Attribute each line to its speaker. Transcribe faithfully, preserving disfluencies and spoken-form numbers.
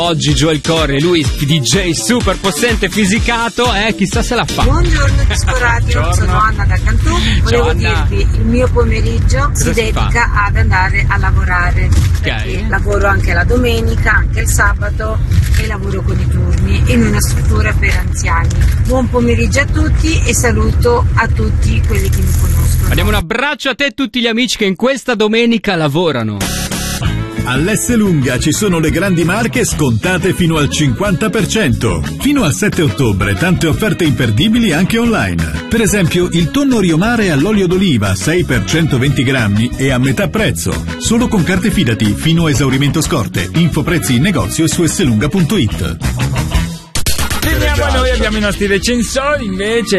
Speaker 1: Oggi Joel Corry, lui D J super possente fisicato, eh, chissà se la fa.
Speaker 2: Buongiorno Disco Radio, sono Anna da Cantù. Volevo
Speaker 1: Anna.
Speaker 2: dirvi, il mio pomeriggio
Speaker 1: Cosa
Speaker 2: si
Speaker 1: si
Speaker 2: dedica
Speaker 1: fa?
Speaker 2: ad andare a lavorare.
Speaker 1: Ok.
Speaker 2: Lavoro anche la domenica, anche il sabato e lavoro con i turni in una struttura per anziani. Buon pomeriggio a tutti e saluto a tutti quelli che mi conoscono.
Speaker 1: Diamo un abbraccio a te e tutti gli amici che in questa domenica lavorano.
Speaker 3: All'Esselunga ci sono le grandi marche scontate fino al cinquanta per cento. Fino al sette ottobre tante offerte imperdibili anche online. Per esempio il tonno Riomare all'olio d'oliva sei per centoventi grammi e a metà prezzo. Solo con carte Fidati fino a esaurimento scorte. Info prezzi in negozio e su esselunga punto it.
Speaker 4: Veniamo a noi, abbiamo i nostri recensori invece.